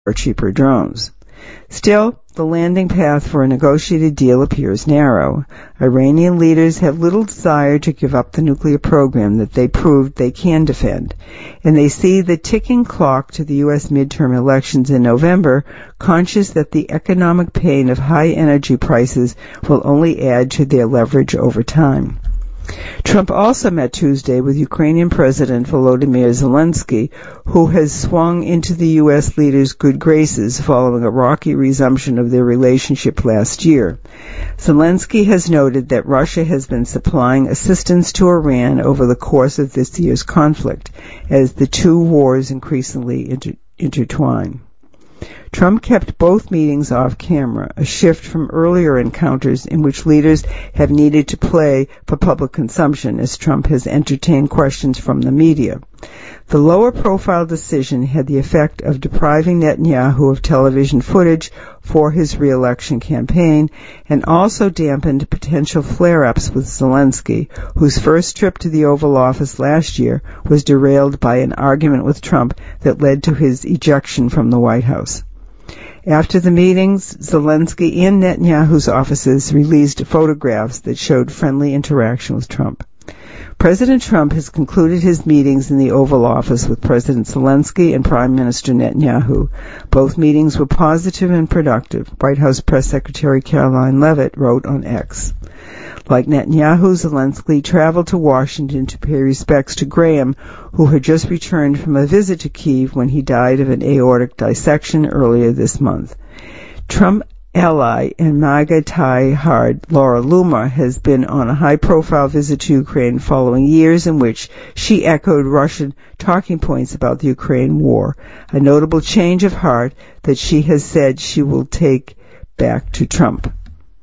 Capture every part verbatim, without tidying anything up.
or cheaper drones. Still, the landing path for a negotiated deal appears narrow. Iranian leaders have little desire to give up the nuclear program that they proved they can defend, and they see the ticking clock to the U S midterm elections in November, conscious that the economic pain of high energy prices will only add to their leverage over time. Trump also met Tuesday with Ukrainian President Volodymyr Zelensky, who has swung into the U S leader's good graces following a rocky resumption of their relationship last year. Zelensky has noted that Russia has been supplying assistance to Iran over the course of this year's conflict, as the two wars increasingly inter- intertwine. Trump kept both meetings off camera, a shift from earlier encounters in which leaders have needed to play for public consumption as Trump has entertained questions from the media. The lower-profile decision had the effect of depriving Netanyahu of television footage for his re-election campaign and also dampened potential flare-ups with Zelensky, whose first trip to the Oval Office last year was derailed by an argument with Trump that led to his ejection from the White House. After the meetings, Zelensky and Netanyahu's offices released photographs that showed friendly interaction with Trump. President Trump has concluded his meetings in the Oval Office with President Zelensky and Prime Minister Netanyahu. Both meetings were positive and productive, White House Press Secretary Caroline Leavitt wrote on X. Like Netanyahu, Zelensky traveled to Washington to pay respects to Graham, who had just returned from a visit to Kyiv when he died of an aortic dissection earlier this month. Trump ally and MAGA tie-hard Laura Loomer has been on a high-profile visit to Ukraine following years in which she echoed Russian talking points about the Ukraine war, a notable change of heart that she has said she will take back to Trump.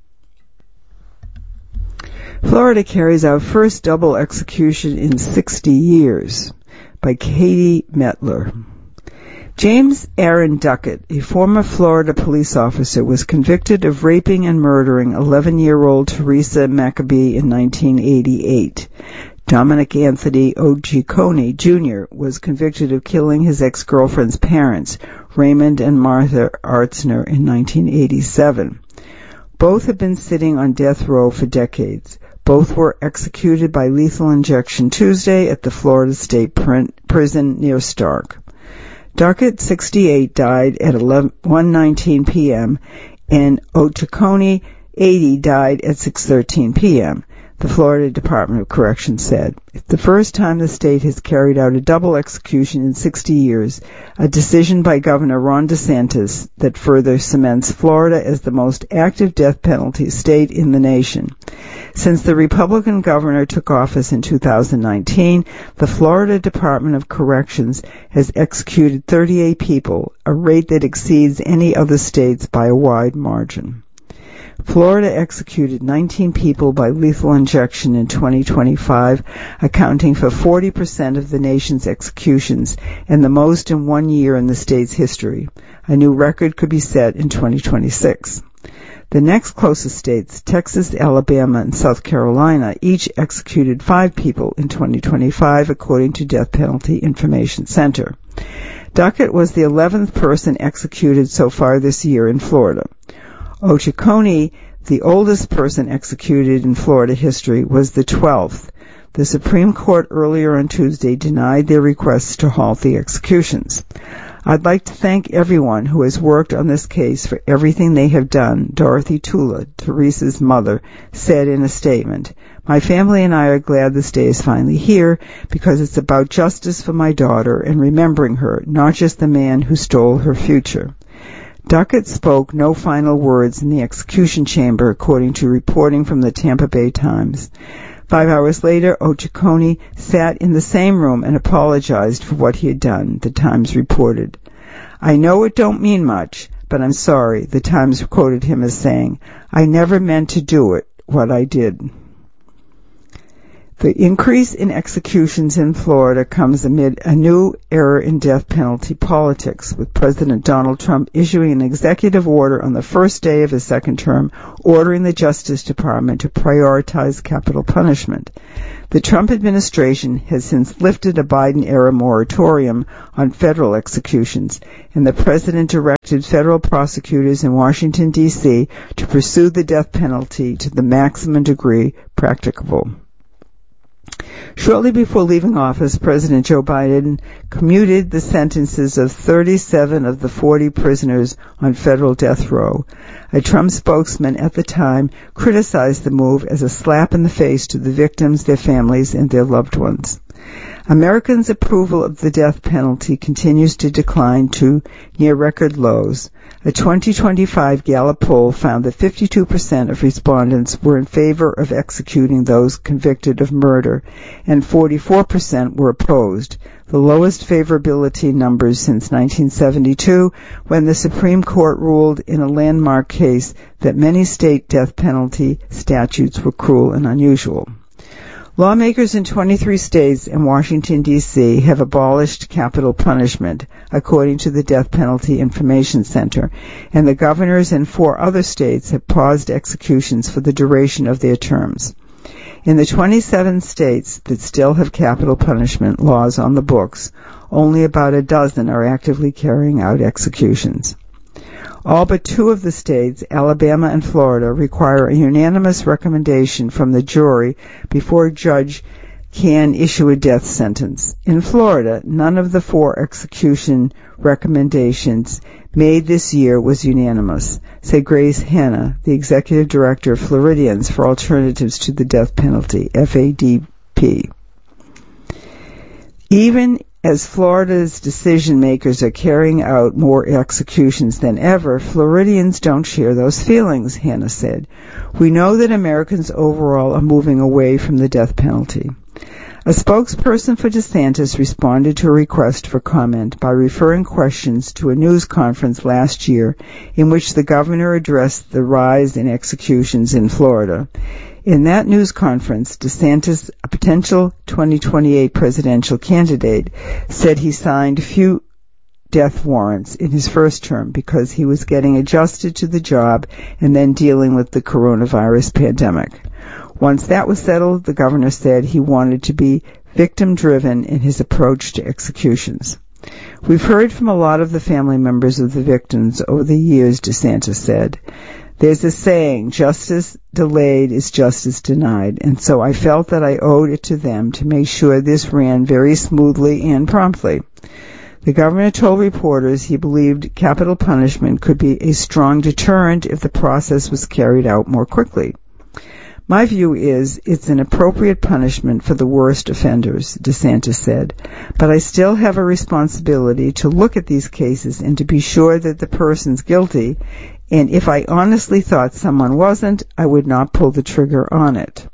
Florida carries out first double execution in sixty years by Katie Metler. James Aaron Duckett, a former Florida police officer, was convicted of raping and murdering eleven-year-old Teresa Maccabee in nineteen eighty-eight. Dominic Anthony Ojiconi, Junior was convicted of killing his ex-girlfriend's parents, Raymond and Martha Artzner, in nineteen eighty-seven. Both have been sitting on death row for decades. Both were executed by lethal injection Tuesday at the Florida State Prison near Stark. Duckett, sixty-eight, died at one nineteen p.m., and Ojiconi, eighty, died at six thirteen p.m., the Florida Department of Corrections said. It's the first time the state has carried out a double execution in sixty years, a decision by Governor Ron DeSantis that further cements Florida as the most active death penalty state in the nation. Since the Republican governor took office in two thousand nineteen, the Florida Department of Corrections has executed thirty-eight people, a rate that exceeds any other state's by a wide margin. Florida executed nineteen people by lethal injection in twenty twenty-five, accounting for forty percent of the nation's executions and the most in one year in the state's history. A new record could be set in twenty twenty-six. The next closest states, Texas, Alabama, and South Carolina, each executed five people in twenty twenty-five, according to Death Penalty Information Center. Duckett was the eleventh person executed so far this year in Florida. Ojiconi, the oldest person executed in Florida history, was the twelfth. The Supreme Court earlier on Tuesday denied their requests to halt the executions. I'd like to thank everyone who has worked on this case for everything they have done, Dorothy Tula, Teresa's mother, said in a statement. My family and I are glad this day is finally here because it's about justice for my daughter and remembering her, not just the man who stole her future. Duckett spoke no final words in the execution chamber, according to reporting from the Tampa Bay Times. Five hours later, Ojiconi sat in the same room and apologized for what he had done, the Times reported. I know it don't mean much, but I'm sorry, the Times quoted him as saying, I never meant to do it, what I did. The increase in executions in Florida comes amid a new era in death penalty politics, with President Donald Trump issuing an executive order on the first day of his second term ordering the Justice Department to prioritize capital punishment. The Trump administration has since lifted a Biden-era moratorium on federal executions, and the president directed federal prosecutors in Washington, D C to pursue the death penalty to the maximum degree practicable. Shortly before leaving office, President Joe Biden commuted the sentences of thirty-seven of the forty prisoners on federal death row. A Trump spokesman at the time criticized the move as a slap in the face to the victims, their families, and their loved ones. Americans' approval of the death penalty continues to decline to near record lows. A twenty twenty-five Gallup poll found that fifty-two percent of respondents were in favor of executing those convicted of murder, and forty-four percent were opposed, the lowest favorability numbers since nineteen seventy-two, when the Supreme Court ruled in a landmark case that many state death penalty statutes were cruel and unusual. Lawmakers in twenty-three states and Washington, D C have abolished capital punishment, according to the Death Penalty Information Center, and the governors in four other states have paused executions for the duration of their terms. In the twenty-seven states that still have capital punishment laws on the books, only about a dozen are actively carrying out executions. All but two of the states, Alabama and Florida, require a unanimous recommendation from the jury before a judge can issue a death sentence. In Florida, none of the four execution recommendations made this year was unanimous, said Grace Hanna, the executive director of Floridians for Alternatives to the Death Penalty, F A D P. Even as Florida's decision-makers are carrying out more executions than ever, Floridians don't share those feelings, Hanna said. We know that Americans overall are moving away from the death penalty. A spokesperson for DeSantis responded to a request for comment by referring questions to a news conference last year in which the governor addressed the rise in executions in Florida. In that news conference, DeSantis, a potential twenty twenty-eight presidential candidate, said he signed few death warrants in his first term because he was getting adjusted to the job and then dealing with the coronavirus pandemic. Once that was settled, the governor said he wanted to be victim-driven in his approach to executions. We've heard from a lot of the family members of the victims over the years, DeSantis said. There's a saying, justice delayed is justice denied, and so I felt that I owed it to them to make sure this ran very smoothly and promptly. The governor told reporters he believed capital punishment could be a strong deterrent if the process was carried out more quickly. My view is it's an appropriate punishment for the worst offenders, DeSantis said, but I still have a responsibility to look at these cases and to be sure that the person's guilty, and if I honestly thought someone wasn't, I would not pull the trigger on it.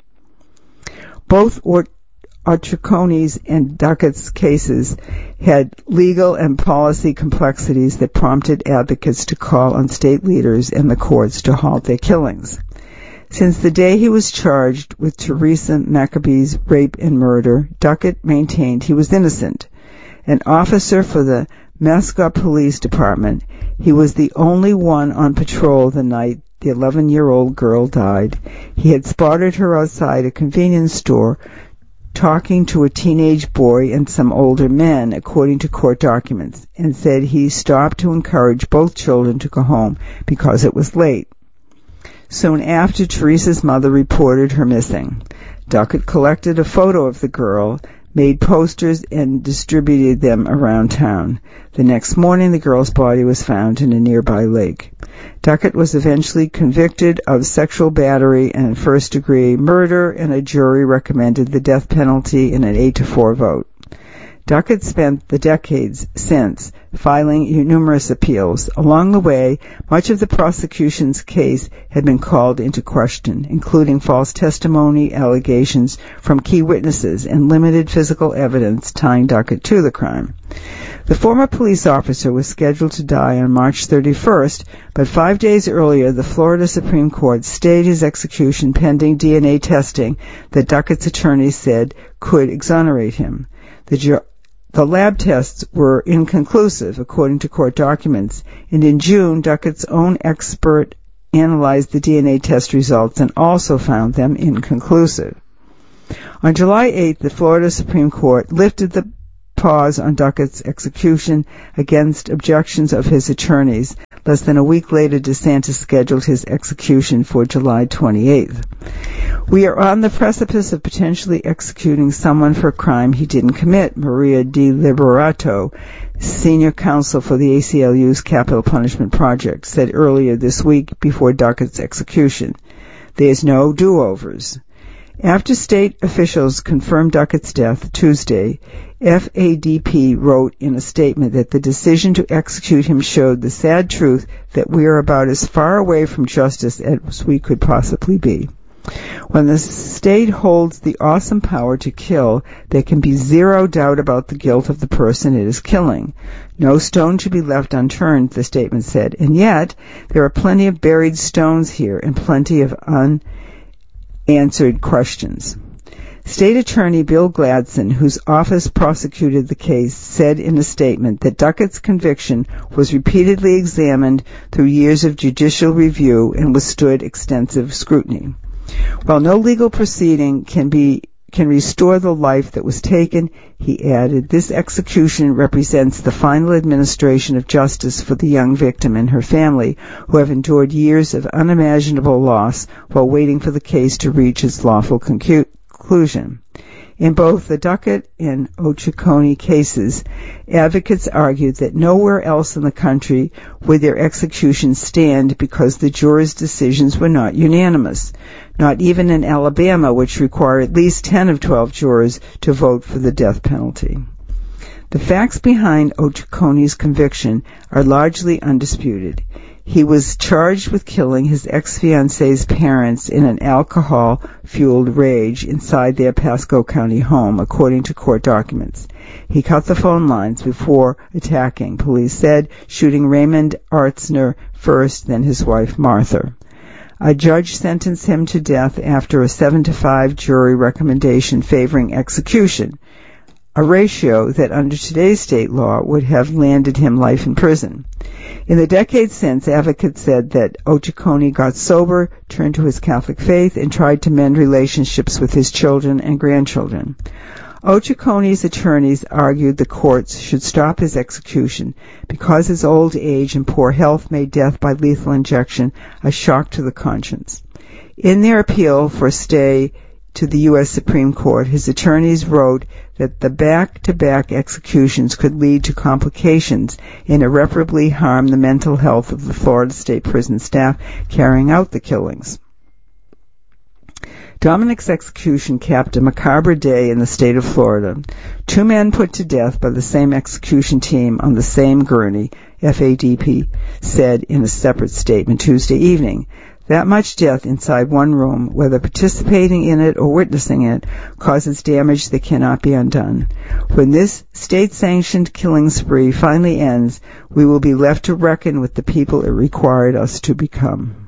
Both Otriconi's and Duckett's cases had legal and policy complexities that prompted advocates to call on state leaders and the courts to halt their killings. Since the day he was charged with Teresa Maccabee's rape and murder, Duckett maintained he was innocent. An officer for the Mascot Police Department, he was the only one on patrol the night the eleven-year-old girl died. He had spotted her outside a convenience store talking to a teenage boy and some older men, according to court documents, and said he stopped to encourage both children to go home because it was late. Soon after, Teresa's mother reported her missing. Duckett collected a photo of the girl, made posters, and distributed them around town. The next morning, the girl's body was found in a nearby lake. Duckett was eventually convicted of sexual battery and first-degree murder, and a jury recommended the death penalty in an eight to four vote. Duckett spent the decades since filing numerous appeals. Along the way, much of the prosecution's case had been called into question, including false testimony, allegations from key witnesses, and limited physical evidence tying Duckett to the crime. The former police officer was scheduled to die on March thirty-first, but five days earlier the Florida Supreme Court stayed his execution pending D N A testing that Duckett's attorneys said could exonerate him. The ju- The lab tests were inconclusive, according to court documents, and in June, Duckett's own expert analyzed the D N A test results and also found them inconclusive. On July eighth, the Florida Supreme Court lifted the pause on Duckett's execution against objections of his attorneys. Less than a week later, DeSantis scheduled his execution for July twenty-eighth. We are on the precipice of potentially executing someone for a crime he didn't commit, Maria De Liberato, senior counsel for the A C L U's Capital Punishment Project, said earlier this week before Duckett's execution. There's no do-overs. After state officials confirmed Duckett's death Tuesday, F A D P wrote in a statement that the decision to execute him showed the sad truth that we are about as far away from justice as we could possibly be. When the state holds the awesome power to kill, there can be zero doubt about the guilt of the person it is killing. No stone should be left unturned, the statement said, and yet there are plenty of buried stones here and plenty of unanswered questions. State Attorney Bill Gladson, whose office prosecuted the case, said in a statement that Duckett's conviction was repeatedly examined through years of judicial review and withstood extensive scrutiny. While no legal proceeding can be can restore the life that was taken, he added, this execution represents the final administration of justice for the young victim and her family, who have endured years of unimaginable loss while waiting for the case to reach its lawful conclusion. In both the Duckett and Ochecony cases, advocates argued that nowhere else in the country would their executions stand because the jurors' decisions were not unanimous, not even in Alabama, which required at least ten of twelve jurors to vote for the death penalty. The facts behind Ochecony's conviction are largely undisputed. He was charged with killing his ex-fiancee's parents in an alcohol-fueled rage inside their Pasco County home, according to court documents. He cut the phone lines before attacking, police said, shooting Raymond Artzner first, then his wife Martha. A judge sentenced him to death after a seven to five jury recommendation favoring execution, a ratio that under today's state law would have landed him life in prison. In the decades since, advocates said that Ochecony got sober, turned to his Catholic faith, and tried to mend relationships with his children and grandchildren. Ochecony's attorneys argued the courts should stop his execution because his old age and poor health made death by lethal injection a shock to the conscience. In their appeal for stay to the U S Supreme Court, his attorneys wrote that the back-to-back executions could lead to complications and irreparably harm the mental health of the Florida State Prison staff carrying out the killings. Dominic's execution capped a macabre day in the state of Florida. Two men put to death by the same execution team on the same gurney, F A D P said in a separate statement Tuesday evening. That much death inside one room, whether participating in it or witnessing it, causes damage that cannot be undone. When this state-sanctioned killing spree finally ends, we will be left to reckon with the people it required us to become.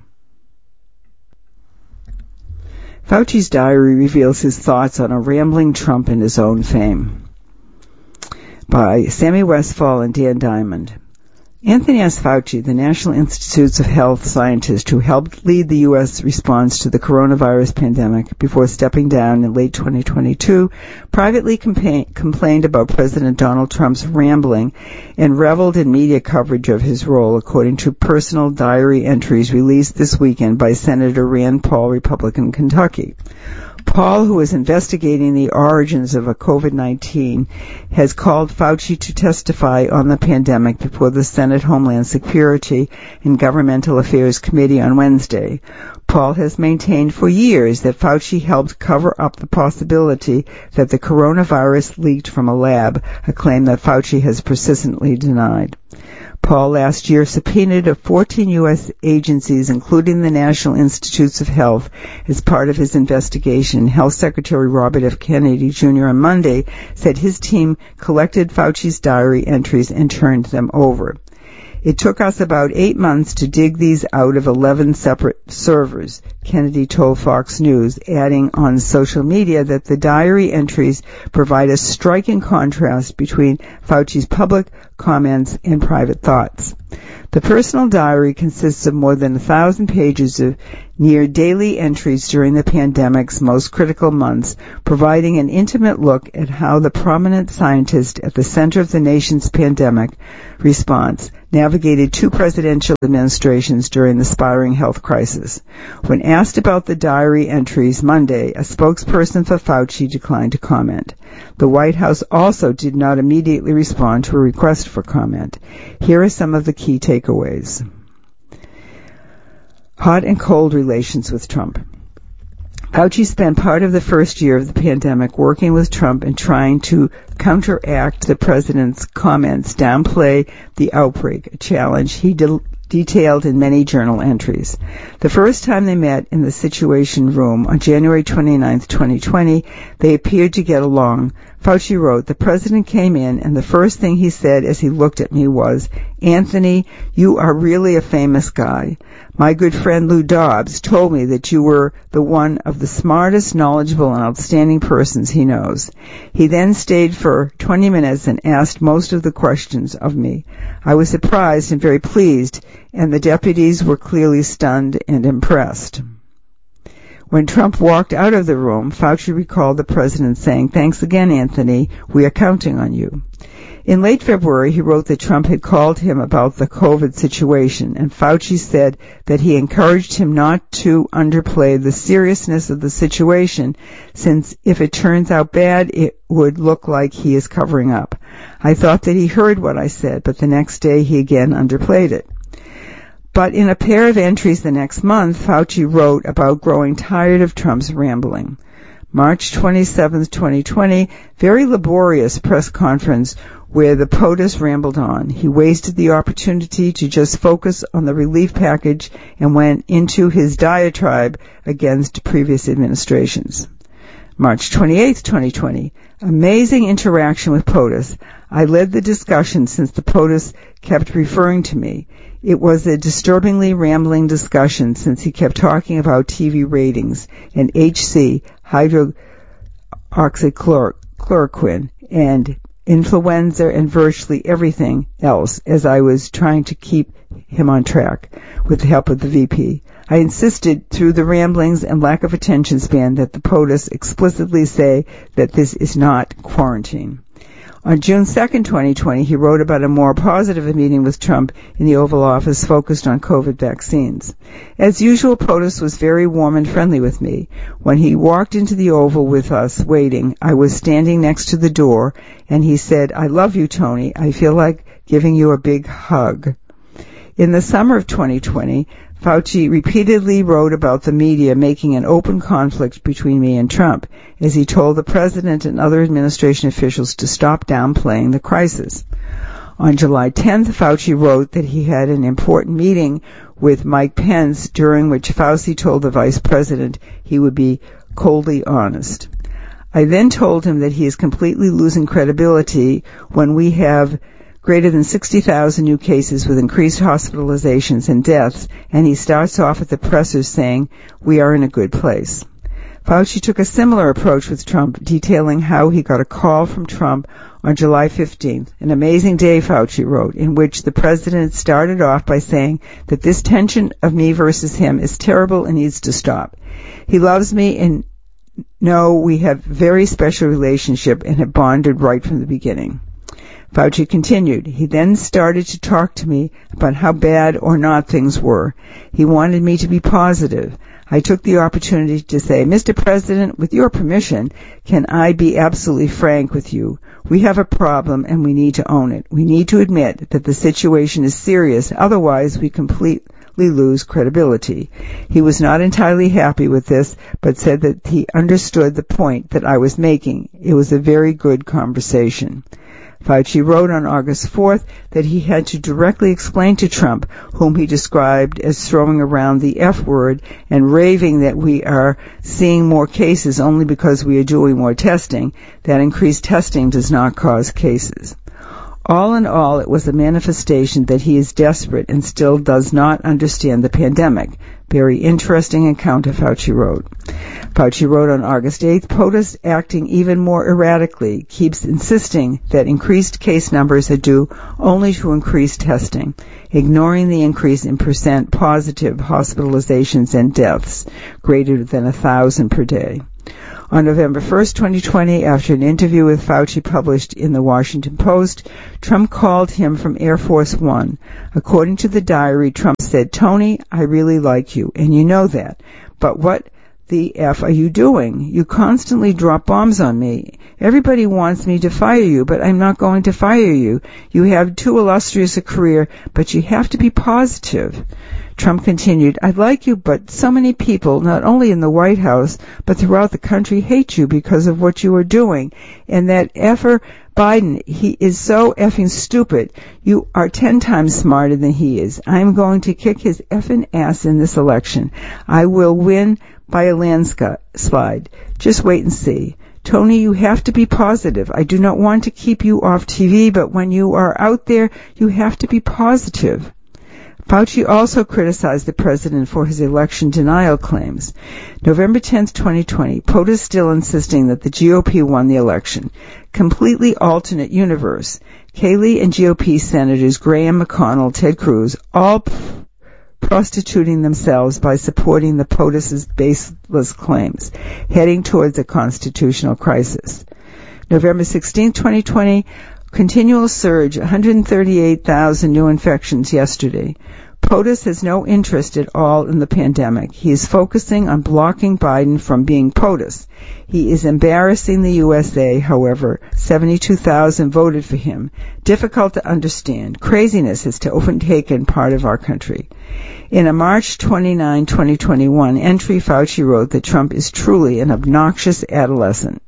Fauci's diary reveals his thoughts on a rambling Trump in his own fame. By Sammy Westfall and Dan Diamond. Anthony S. Fauci, the National Institutes of Health scientist who helped lead the U S response to the coronavirus pandemic before stepping down in late twenty twenty-two, privately compa- complained about President Donald Trump's rambling and reveled in media coverage of his role, according to personal diary entries released this weekend by Senator Rand Paul, Republican, Kentucky. Paul, who is investigating the origins of a COVID nineteen, has called Fauci to testify on the pandemic before the Senate Homeland Security and Governmental Affairs Committee on Wednesday. Paul has maintained for years that Fauci helped cover up the possibility that the coronavirus leaked from a lab, a claim that Fauci has persistently denied. Paul last year subpoenaed fourteen U S agencies, including the National Institutes of Health, as part of his investigation. Health Secretary Robert F. Kennedy Junior on Monday said his team collected Fauci's diary entries and turned them over. It took us about eight months to dig these out of eleven separate servers, Kennedy told Fox News, adding on social media that the diary entries provide a striking contrast between Fauci's public comments and private thoughts. The personal diary consists of more than a thousand pages of near daily entries during the pandemic's most critical months, providing an intimate look at how the prominent scientist at the center of the nation's pandemic response navigated two presidential administrations during the spiraling health crisis. When asked about the diary entries Monday, a spokesperson for Fauci declined to comment. The White House also did not immediately respond to a request for comment. Here are some of the key takeaways. Hot and cold relations with Trump. Fauci spent part of the first year of the pandemic working with Trump and trying to counteract the president's comments, downplay the outbreak, a challenge he de- detailed in many journal entries. The first time they met in the Situation Room on January twenty-ninth, twenty twenty, they appeared to get along. Fauci wrote, "The president came in and the first thing he said as he looked at me was, 'Anthony, you are really a famous guy. My good friend Lou Dobbs told me that you were the one of the smartest, knowledgeable, and outstanding persons he knows.' He then stayed for twenty minutes and asked most of the questions of me. I was surprised and very pleased, and the deputies were clearly stunned and impressed." When Trump walked out of the room, Fauci recalled the president saying, "Thanks again, Anthony. We are counting on you." In late February, he wrote that Trump had called him about the COVID situation, and Fauci said that he encouraged him not to underplay the seriousness of the situation, since if it turns out bad, it would look like he is covering up. I thought that he heard what I said, but the next day he again underplayed it. But in a pair of entries the next month, Fauci wrote about growing tired of Trump's rambling. March twenty-seventh, twenty twenty, very laborious press conference where the POTUS rambled on. He wasted the opportunity to just focus on the relief package and went into his diatribe against previous administrations. March twenty-eighth, twenty twenty, amazing interaction with POTUS. I led the discussion since the POTUS kept referring to me. It was a disturbingly rambling discussion since he kept talking about T V ratings and H C, hydroxychloroquine, and influenza and virtually everything else as I was trying to keep him on track with the help of the V P. I insisted through the ramblings and lack of attention span that the POTUS explicitly say that this is not quarantine. On June second, twenty twenty, he wrote about a more positive meeting with Trump in the Oval Office focused on COVID vaccines. As usual, POTUS was very warm and friendly with me. When he walked into the Oval with us waiting, I was standing next to the door, and he said, "I love you, Tony. I feel like giving you a big hug." In the summer of twenty twenty, Fauci repeatedly wrote about the media making an open conflict between me and Trump, as he told the president and other administration officials to stop downplaying the crisis. On July tenth, Fauci wrote that he had an important meeting with Mike Pence, during which Fauci told the vice president he would be coldly honest. I then told him that he is completely losing credibility when we have greater than sixty thousand new cases with increased hospitalizations and deaths, and he starts off at the presser saying, "We are in a good place." Fauci took a similar approach with Trump, detailing how he got a call from Trump on July fifteenth, an amazing day, Fauci wrote, in which the president started off by saying that this tension of me versus him is terrible and needs to stop. He loves me and no, we have very special relationship and have bonded right from the beginning. Fauci continued. He then started to talk to me about how bad or not things were. He wanted me to be positive. I took the opportunity to say, Mister President, with your permission, can I be absolutely frank with you? We have a problem and we need to own it. We need to admit that the situation is serious, otherwise we completely lose credibility. He was not entirely happy with this, but said that he understood the point that I was making. It was a very good conversation. Fauci wrote on August fourth that he had to directly explain to Trump, whom he described as throwing around the F word and raving that we are seeing more cases only because we are doing more testing, that increased testing does not cause cases. All in all, it was a manifestation that he is desperate and still does not understand the pandemic. Very interesting account, Fauci wrote. Fauci wrote on August eighth, POTUS, acting even more erratically, keeps insisting that increased case numbers are due only to increased testing, ignoring the increase in percent positive hospitalizations and deaths, greater than a thousand per day. On November first, twenty twenty, after an interview with Fauci published in the Washington Post, Trump called him from Air Force One. According to the diary, Trump said, Tony, I really like you, and you know that. But what the F are you doing? You constantly drop bombs on me. Everybody wants me to fire you, but I'm not going to fire you. You have too illustrious a career, but you have to be positive. Trump continued, I like you, but so many people, not only in the White House, but throughout the country, hate you because of what you are doing. And that effer Biden, he is so effing stupid. You are ten times smarter than he is. I'm going to kick his effing ass in this election. I will win by a landslide. Just wait and see. Tony, you have to be positive. I do not want to keep you off T V, but when you are out there, you have to be positive. Fauci also criticized the president for his election denial claims. November tenth, twenty twenty, POTUS still insisting that the G O P won the election. Completely alternate universe. Kayleigh and G O P Senators Graham, McConnell, Ted Cruz, all p- prostituting themselves by supporting the POTUS's baseless claims, heading towards a constitutional crisis. November sixteenth, twenty twenty, continual surge, one hundred thirty-eight thousand new infections yesterday. POTUS has no interest at all in the pandemic. He is focusing on blocking Biden from being POTUS. He is embarrassing the U S A, however. seventy-two thousand voted for him. Difficult to understand. Craziness has overtaken part of our country. In a March twenty-ninth, twenty twenty-one entry, Fauci wrote that Trump is truly an obnoxious adolescent.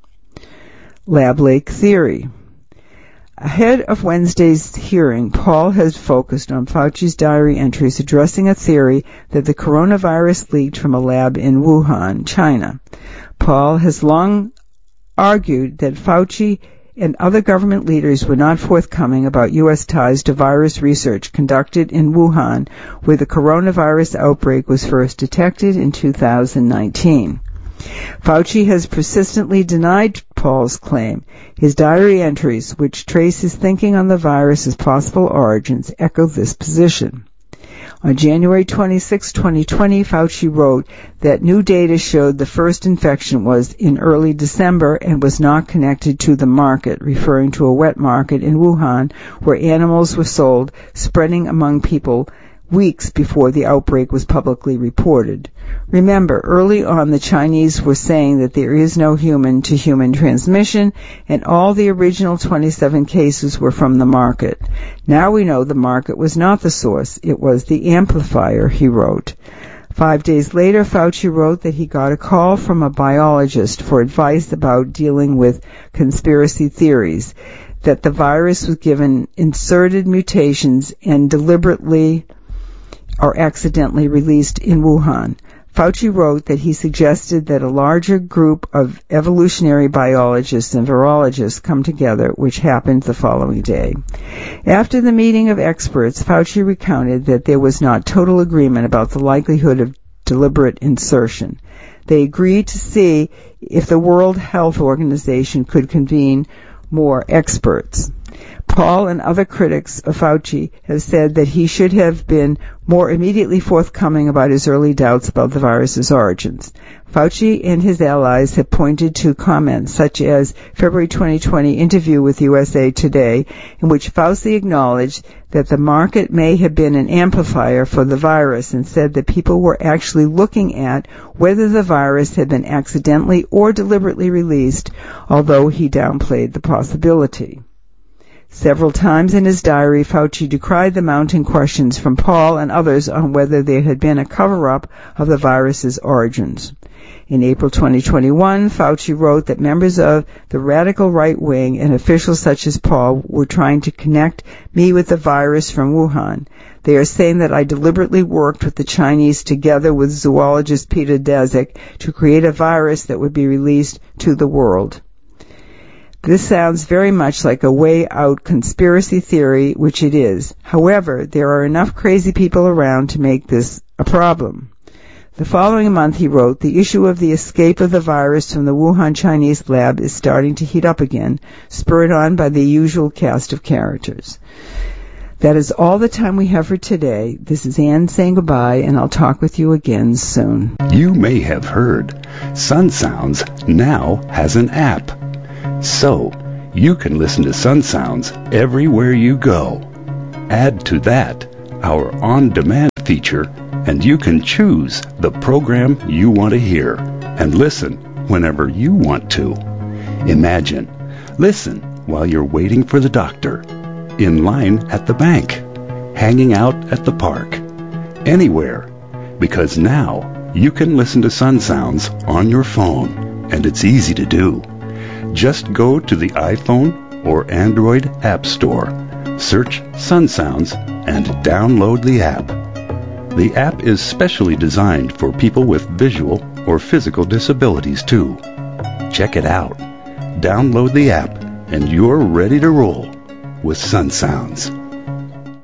Lab Lake Theory. Ahead of Wednesday's hearing, Paul has focused on Fauci's diary entries addressing a theory that the coronavirus leaked from a lab in Wuhan, China. Paul has long argued that Fauci and other government leaders were not forthcoming about U S ties to virus research conducted in Wuhan, where the coronavirus outbreak was first detected in two thousand nineteen. Fauci has persistently denied Paul's claim. His diary entries, which trace his thinking on the virus's possible origins, echo this position. On January twenty-sixth, twenty twenty, Fauci wrote that new data showed the first infection was in early December and was not connected to the market, referring to a wet market in Wuhan where animals were sold, spreading among people weeks before the outbreak was publicly reported. Remember, early on the Chinese were saying that there is no human-to-human transmission, and all the original twenty-seven cases were from the market. Now we know the market was not the source, it was the amplifier, he wrote. Five days later, Fauci wrote that he got a call from a biologist for advice about dealing with conspiracy theories, that the virus was given inserted mutations and deliberately or accidentally released in Wuhan. Fauci wrote that he suggested that a larger group of evolutionary biologists and virologists come together, which happened the following day. After the meeting of experts, Fauci recounted that there was not total agreement about the likelihood of deliberate insertion. They agreed to see if the World Health Organization could convene more experts. Paul and other critics of Fauci have said that he should have been more immediately forthcoming about his early doubts about the virus's origins. Fauci and his allies have pointed to comments such as February twenty twenty interview with U S A Today, in which Fauci acknowledged that the market may have been an amplifier for the virus and said that people were actually looking at whether the virus had been accidentally or deliberately released, although he downplayed the possibility. Several times in his diary, Fauci decried the mounting questions from Paul and others on whether there had been a cover-up of the virus's origins. In April twenty twenty-one, Fauci wrote that members of the radical right wing and officials such as Paul were trying to connect me with the virus from Wuhan. They are saying that I deliberately worked with the Chinese together with zoologist Peter Daszak to create a virus that would be released to the world. This sounds very much like a way-out conspiracy theory, which it is. However, there are enough crazy people around to make this a problem. The following month, he wrote, the issue of the escape of the virus from the Wuhan Chinese lab is starting to heat up again, spurred on by the usual cast of characters. That is all the time we have for today. This is Anne saying goodbye, and I'll talk with you again soon. You may have heard Sun Sounds now has an app. So, you can listen to Sun Sounds everywhere you go. Add to that our on-demand feature, and you can choose the program you want to hear and listen whenever you want to. Imagine, listen while you're waiting for the doctor, in line at the bank, hanging out at the park, anywhere, because now you can listen to Sun Sounds on your phone, and it's easy to do. Just go to the iPhone or Android App Store, search Sun Sounds, and download the app. The app is specially designed for people with visual or physical disabilities, too. Check it out. Download the app, and you're ready to roll with Sun Sounds.